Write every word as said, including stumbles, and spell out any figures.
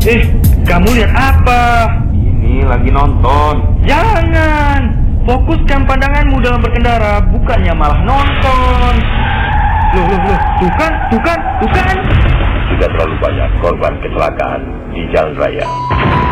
Eh, kamu lihat apa? Ini lagi nonton. Jangan! Fokuskan pandanganmu dalam berkendara, bukannya malah nonton. Loh, loh, loh, tuh kan, tuh kan, tuh kan. Sudah terlalu banyak korban kecelakaan di jalan raya.